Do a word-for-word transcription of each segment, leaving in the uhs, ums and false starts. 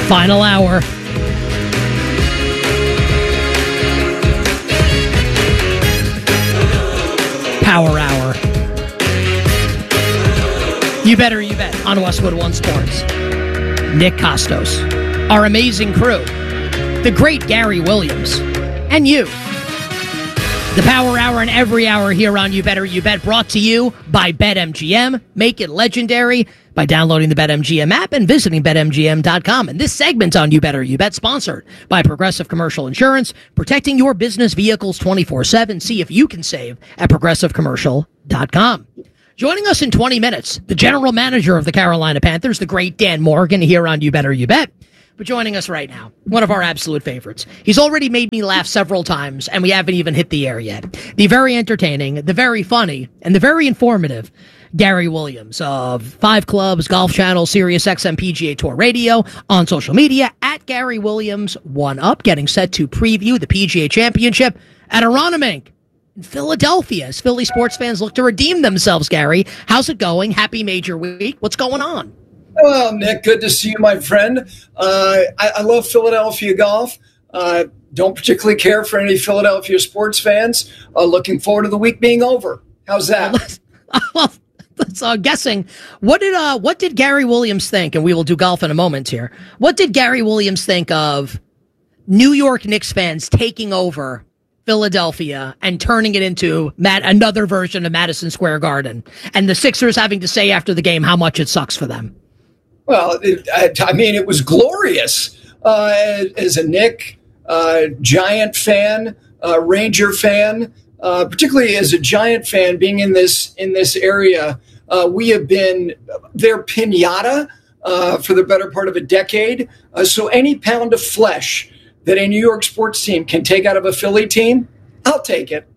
Final hour. Power hour. You better, you bet, on Westwood One Sports. Nick Costos, our amazing crew, the great Gary Williams, and you. The Power Hour and every hour here on You Better You Bet, brought to you by BetMGM. Make it legendary by downloading the BetMGM app and visiting Bet M G M dot com. And this segment on You Better You Bet, sponsored by Progressive Commercial Insurance, protecting your business vehicles twenty-four seven. See if you can save at Progressive Commercial dot com. Joining us in twenty minutes, the general manager of the Carolina Panthers, the great Dan Morgan, here on You Better You Bet. But joining us right now, one of our absolute favorites. He's already made me laugh several times, and we haven't even hit the air yet. The very entertaining, the very funny, and the very informative Gary Williams of Five Clubs, Golf Channel, Sirius X M P G A Tour Radio, on social media, at Gary Williams one up, getting set to preview the P G A Championship at Aronimink in Philadelphia, as Philly sports fans look to redeem themselves. Gary, how's it going? Happy major week. What's going on? Well, Nick, good to see you, my friend. Uh, I, I love Philadelphia golf. Uh, don't particularly care for any Philadelphia sports fans. Uh, looking forward to the week being over. How's that? Well, so I'm guessing, what did uh, what did Gary Williams think? And we will do golf in a moment here. What did Gary Williams think of New York Knicks fans taking over Philadelphia and turning it into Matt, another version of Madison Square Garden, and the Sixers having to say after the game how much it sucks for them? Well, it, I, I mean, it was glorious. Uh, as a Knick, uh, Giant fan, uh, Ranger fan, uh, particularly as a Giant fan, being in this in this area, uh, we have been their piñata uh, for the better part of a decade. Uh, so any pound of flesh that a New York sports team can take out of a Philly team, I'll take it.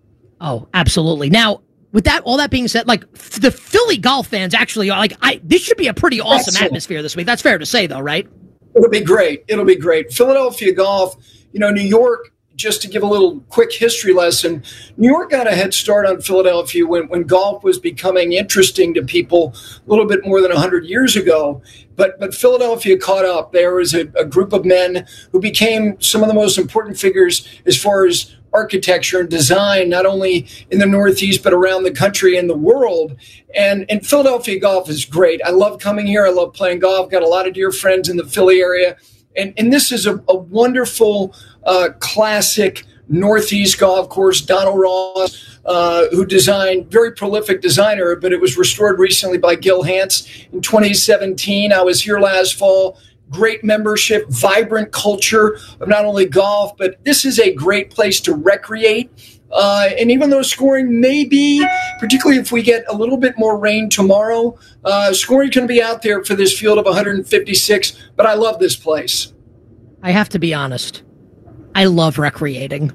Oh, absolutely. Now, with that, all that being said, like f- the Philly golf fans actually are like, I, this should be a pretty awesome Excellent. atmosphere this week. That's fair to say, though, right? It'll be great. It'll be great. Philadelphia golf, you know, New York, just to give a little quick history lesson, New York got a head start on Philadelphia when, when golf was becoming interesting to people a little bit more than one hundred years ago. But but Philadelphia caught up. There was a, a group of men who became some of the most important figures as far as architecture and design, not only in the Northeast, but around the country and the world. And, and Philadelphia golf is great. I love coming here. I love playing golf. Got a lot of dear friends in the Philly area. And, and this is a, a wonderful, uh, classic Northeast golf course. Donald Ross, uh, who designed, very prolific designer, but it was restored recently by Gil Hance in twenty seventeen. I was here last fall. Great membership, vibrant culture of not only golf, but this is a great place to recreate. Uh, and even though scoring may be, particularly if we get a little bit more rain tomorrow, uh, scoring can be out there for this field of one hundred fifty-six. But I love this place. I have to be honest. I love recreating.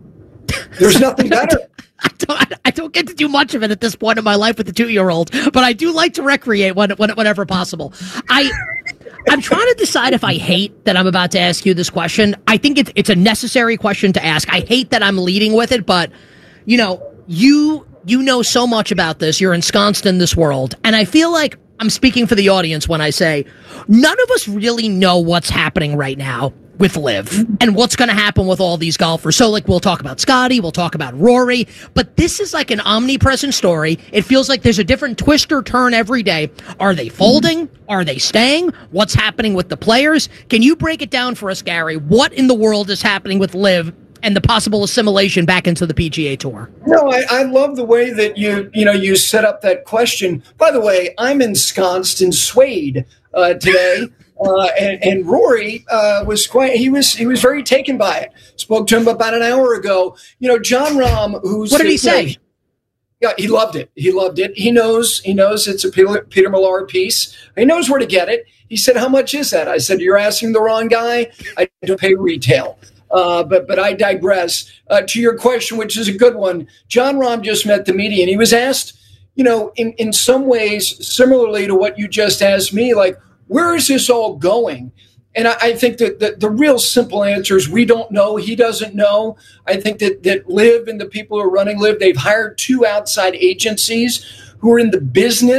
There's nothing better. I don't, I don't get to do much of it at this point in my life with the two-year-old, but I do like to recreate when, when, whenever possible. I... I'm trying to decide if I hate that I'm about to ask you this question. I think it's it's a necessary question to ask. I hate that I'm leading with it, but you know, you you know so much about this. You're ensconced in this world, and I feel like I'm speaking for the audience when I say none of us really know what's happening right now with Liv and what's going to happen with all these golfers. So, like, we'll talk about Scotty, we'll talk about Rory, but this is like an omnipresent story. It feels like there's a different twist or turn every day. Are they folding? Are they staying? What's happening with the players? Can you break it down for us, Gary? What in the world is happening with Liv and the possible assimilation back into the P G A Tour? No, I, I love the way that you, you know, you set up that question. By the way, I'm ensconced in suede uh, today. Uh, and, and Rory uh, was quite, he was he was very taken by it. Spoke to him about an hour ago. You know, John Rahm, who's... What did he say? Know, yeah, he loved it. He loved it. He knows he knows it's a Peter, Peter Millar piece. He knows where to get it. He said, how much is that? I said, you're asking the wrong guy. I don't pay retail. Uh, but but I digress. Uh, to your question, which is a good one, John Rahm just met the media, and he was asked, you know, in, in some ways, similarly to what you just asked me, like, where is this all going? And I, I think that the, the real simple answer is we don't know. He doesn't know. I think that, that Liv and the people who are running Liv, they've hired two outside agencies who are in the business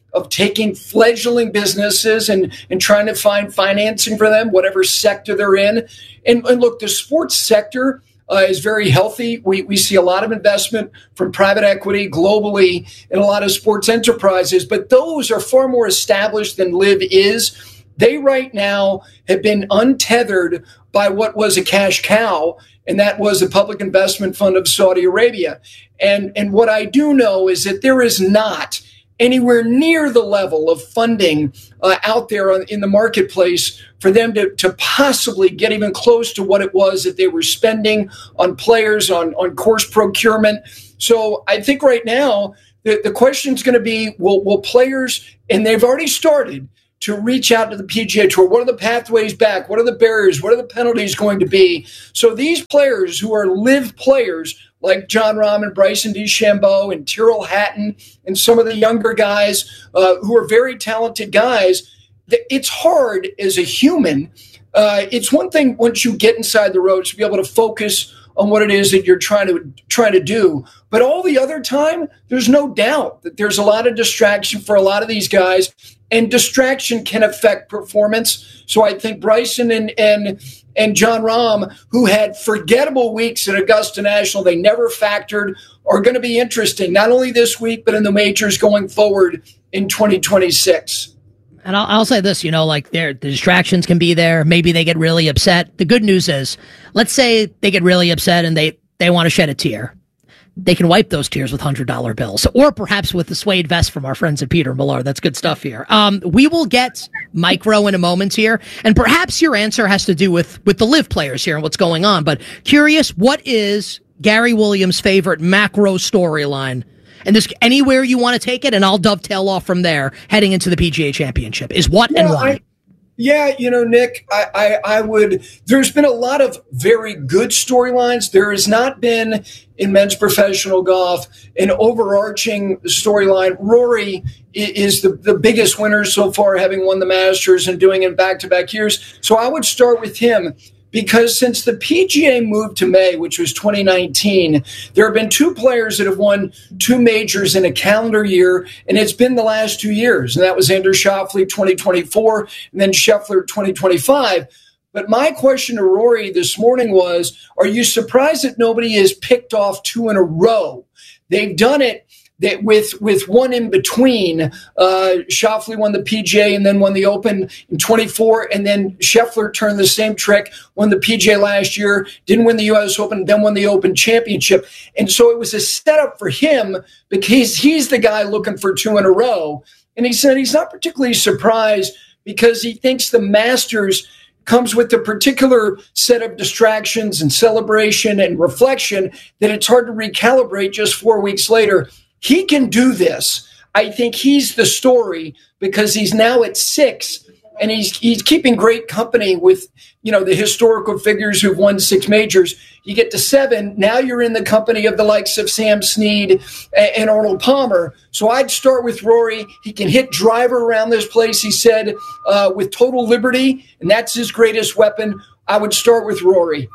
of taking fledgling businesses and, and trying to find financing for them, whatever sector they're in. And, and look, the sports sector uh, is very healthy. We, we see a lot of investment from private equity globally in a lot of sports enterprises, but those are far more established than Live is. They right now have been untethered by what was a cash cow, and that was the Public Investment Fund of Saudi Arabia. And, and what I do know is that there is not anywhere near the level of funding uh, out there on, in the marketplace for them to, to possibly get even close to what it was that they were spending on players, on, on course procurement. So I think right now the, the question is going to be, will, will players, and they've already started, to reach out to the P G A Tour? What are the pathways back? What are the barriers? What are the penalties going to be? So these players who are live players like Jon Rahm and Bryson DeChambeau and Tyrrell Hatton and some of the younger guys uh, who are very talented guys, it's hard as a human. Uh, it's one thing once you get inside the ropes to be able to focus on what it is that you're trying to trying to do. But all the other time, there's no doubt that there's a lot of distraction for a lot of these guys, and distraction can affect performance. So I think Bryson and and and Jon Rahm, who had forgettable weeks at Augusta National, they never factored, are going to be interesting, not only this week, but in the majors going forward in twenty twenty-six. And I'll, I'll say this, you know, like there, the distractions can be there. Maybe they get really upset. The good news is, let's say they get really upset and they, they want to shed a tear. They can wipe those tears with one hundred dollar bills, or perhaps with the suede vest from our friends at Peter Millar. That's good stuff here. Um, we will get Micro in a moment here, and perhaps your answer has to do with, with the live players here and what's going on. But curious, what is Gary Williams' favorite macro storyline? And this, anywhere you want to take it, and I'll dovetail off from there, heading into the P G A Championship, is what yeah, and why? I, yeah, you know, Nick, I, I, I would, there's been a lot of very good storylines. There has not been, in men's professional golf, an overarching storyline. Rory is the, the biggest winner so far, having won the Masters and doing it back-to-back years. So I would start with him. Because since the P G A moved to May, which was twenty nineteen, there have been two players that have won two majors in a calendar year, and it's been the last two years. And that was Xander Schauffele twenty twenty-four, and then Scheffler twenty twenty-five. But my question to Rory this morning was, are you surprised that nobody has picked off two in a row? They've done it that with with one in between. uh, Schauffele won the P G A and then won the Open in twenty-four, and then Scheffler turned the same trick, won the P G A last year, didn't win the U S Open, then won the Open Championship. And so it was a setup for him because he's the guy looking for two in a row. And he said he's not particularly surprised because he thinks the Masters comes with a particular set of distractions and celebration and reflection that it's hard to recalibrate just four weeks later. He can do this. I think he's the story because he's now at six and he's he's keeping great company with, you know, the historical figures who've won six majors. You get to seven, now you're in the company of the likes of Sam Snead and Arnold Palmer. So I'd start with Rory. He can hit driver around this place, he said, uh, with total liberty, and that's his greatest weapon. I would start with Rory.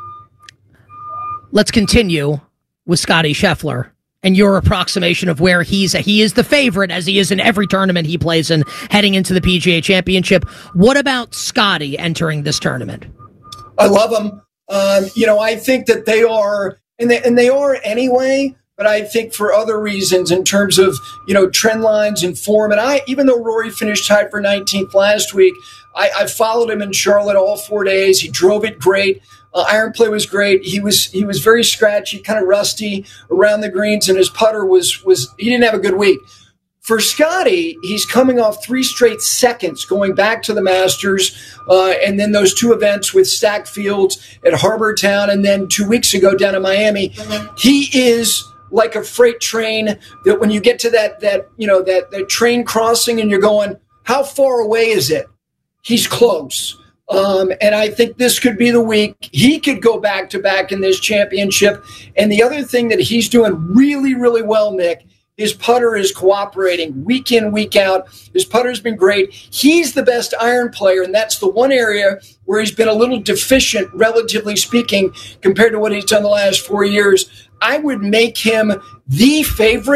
Let's continue with Scottie Scheffler and your approximation of where he's he is the favorite, as he is in every tournament he plays in, heading into the P G A Championship. What about Scottie entering this tournament? I love him. Um, you know, I think that they are, and they, and they are anyway, but I think for other reasons in terms of, you know, trend lines and form. And I, even though Rory finished tied for nineteenth last week, I, I followed him in Charlotte all four days. He drove it great. Uh, iron play was great. He was he was very scratchy, kind of rusty around the greens, and his putter was was he didn't have a good week. For Scottie, he's coming off three straight seconds, going back to the Masters, uh, and then those two events with Stack Fields at Harbor Town, and then two weeks ago down in Miami. He is like a freight train that when you get to that that you know that that train crossing and you're going, how far away is it? He's close. Um, and I think this could be the week he could go back to back in this championship. And the other thing that he's doing really, really well, Nick, his putter is cooperating week in, week out. His putter's been great. He's the best iron player, and that's the one area where he's been a little deficient, relatively speaking, compared to what he's done the last four years. I would make him the favorite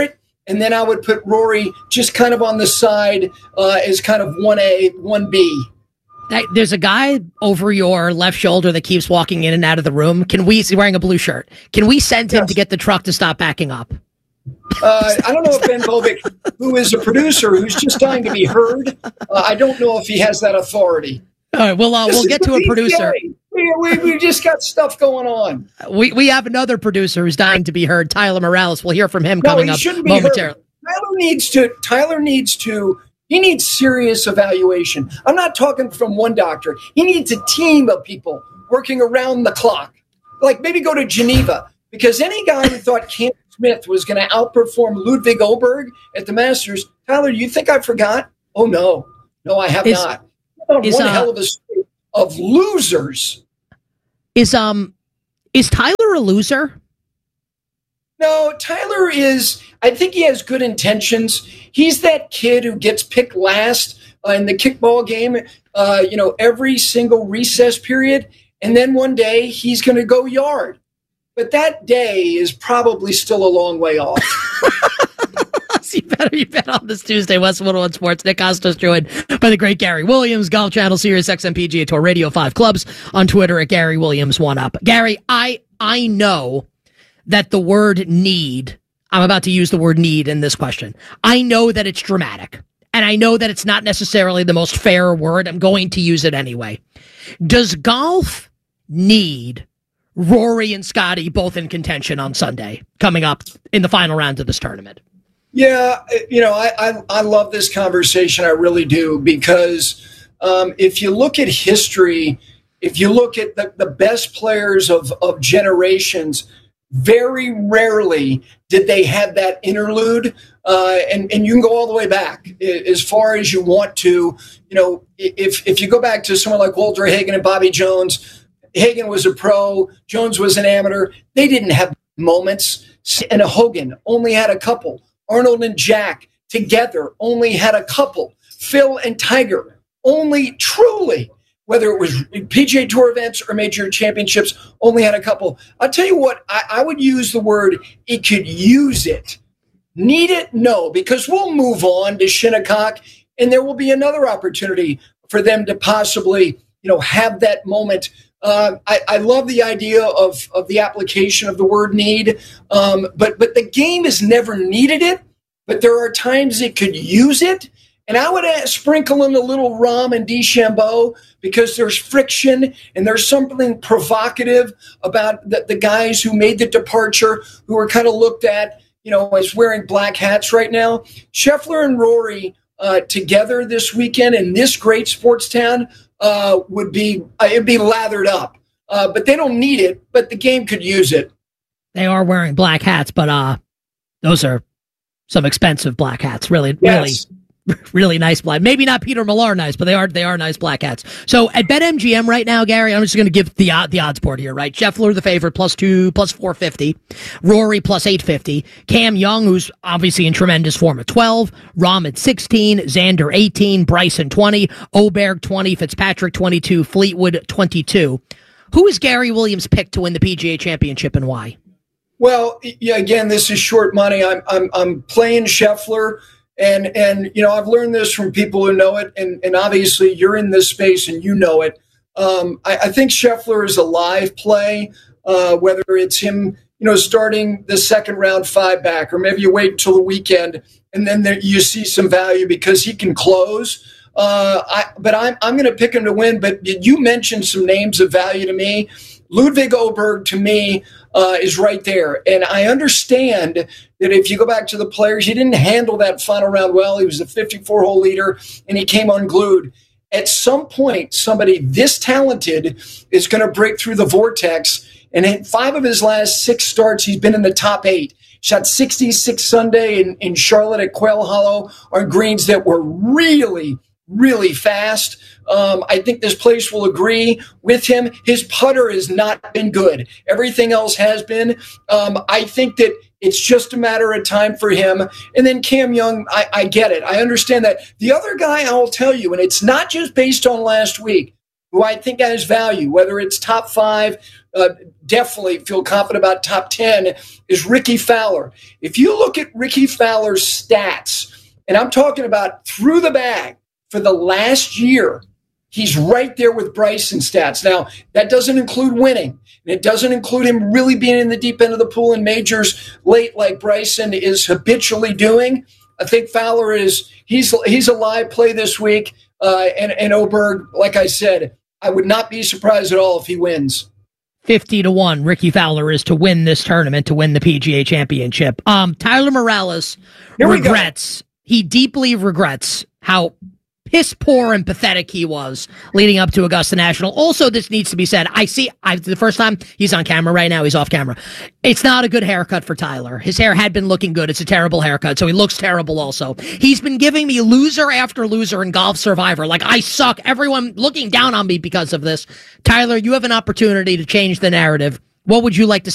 and then I would put Rory just kind of on the side uh, as kind of one A, one B. There's a guy over your left shoulder that keeps walking in and out of the room. Can we, he's wearing a blue shirt. Can we send him yes. to get the truck to stop backing up? Uh, I don't know if Ben Bovic, who is a producer who's just dying to be heard, uh, I don't know if he has that authority. All right, well, uh, we'll get to a producer. We, we, we just got stuff going on. We we have another producer who's dying to be heard, Tyler Morales. We'll hear from him no, coming up momentarily. Tyler needs to, Tyler needs to, he needs serious evaluation. I'm not talking from one doctor. He needs a team of people working around the clock. Like maybe go to Geneva, because any guy who thought Cam Smith was going to outperform Ludwig Oberg at the Masters, Tyler, do you think I forgot? Oh, no. No, I have is, not. Is, one uh, hell of a story of losers. Is um is Tyler a loser? No, Tyler is, I think he has good intentions. He's that kid who gets picked last uh, in the kickball game, uh, you know, every single recess period. And then one day he's going to go yard. But that day is probably still a long way off. You better, you bet on this Tuesday, West one oh one Sports. Nick Kostos joined by the great Gary Williams, Golf Channel, Sirius X M P G A Tour, Radio five Clubs, on Twitter at Gary Williams one up. Gary, I I know that the word need, I'm about to use the word need in this question. I know that it's dramatic, and I know that it's not necessarily the most fair word. I'm going to use it anyway. Does golf need Rory and Scotty both in contention on Sunday, coming up in the final round of this tournament? Yeah, you know, I, I, I love this conversation. I really do, because um, if you look at history, if you look at the, the best players of, of generations, very rarely did they have that interlude. Uh, and, and you can go all the way back as far as you want to. You know, if, if you go back to someone like Walter Hagen and Bobby Jones, Hagen was a pro, Jones was an amateur. They didn't have moments. And Hogan only had a couple. Arnold and Jack together only had a couple. Phil and Tiger only truly, whether it was P G A Tour events or major championships, only had a couple. I'll tell you what, I, I would use the word, it could use it. Need it? No, because we'll move on to Shinnecock, and there will be another opportunity for them to possibly, you know, have that moment. Uh, I, I love the idea of, of the application of the word need, um, but but the game has never needed it, but there are times it could use it. And I would add, sprinkle in a little Rahm and DeChambeau, because there's friction and there's something provocative about the, the guys who made the departure, who are kind of looked at, you know, as wearing black hats right now. Scheffler and Rory uh, together this weekend in this great sports town uh, would be, uh, it'd be lathered up. Uh, but they don't need it, but the game could use it. They are wearing black hats, but uh, those are some expensive black hats. Really, yes. really. Really nice black. Maybe not Peter Millar nice, but they are they are nice black hats. So at BetMGM right now, Gary, I'm just going to give the odd, the odds board here, right? Scheffler the favorite, plus two, plus four fifty. Rory plus eight fifty. Cam Young, who's obviously in tremendous form, at twelve. Rahm at sixteen. Xander eighteen. Bryson twenty. Oberg twenty. Fitzpatrick twenty-two. Fleetwood twenty-two. Who is Gary Williams picked to win the P G A Championship, and why? Well, yeah, again, this is short money. I'm I'm I'm playing Scheffler. And, and you know, I've learned this from people who know it, and, and obviously you're in this space and you know it. Um, I, I think Scheffler is a live play, uh, whether it's him, you know, starting the second round five back, or maybe you wait until the weekend and then there, you see some value because he can close. Uh, I, but I'm, I'm going to pick him to win. But you mentioned some names of value to me. Ludwig Oberg, to me, uh, is right there. And I understand that if you go back to the players, he didn't handle that final round well. He was a fifty-four hole leader, and he came unglued. At some point, somebody this talented is going to break through the vortex. And in five of his last six starts, he's been in the top eight. Shot sixty-six Sunday in, in Charlotte at Quail Hollow on greens that were really, really fast. Um, I think this place will agree with him. His putter has not been good. Everything else has been. Um, I think that it's just a matter of time for him. And then Cam Young, I, I get it. I understand that. The other guy, I'll tell you, and it's not just based on last week, who I think has value, whether it's top five, uh, definitely feel confident about top ten, is Ricky Fowler. If you look at Ricky Fowler's stats, and I'm talking about through the bag for the last year, he's right there with Bryson stats. Now, that doesn't include winning. And it doesn't include him really being in the deep end of the pool in majors late like Bryson is habitually doing. I think Fowler is, he's he's a live play this week. Uh, and, and Oberg, like I said, I would not be surprised at all if he wins. fifty to one, Ricky Fowler is to win this tournament, to win the P G A Championship. Um, Tyler Morales regrets, he deeply regrets how piss poor and pathetic he was leading up to Augusta National. Also, this needs to be said. I see, I, the first time he's on camera right now, he's off camera. It's not a good haircut for Tyler. His hair had been looking good. It's a terrible haircut, so he looks terrible also. He's been giving me loser after loser in Golf Survivor. Like, I suck. Everyone looking down on me because of this. Tyler, you have an opportunity to change the narrative. What would you like to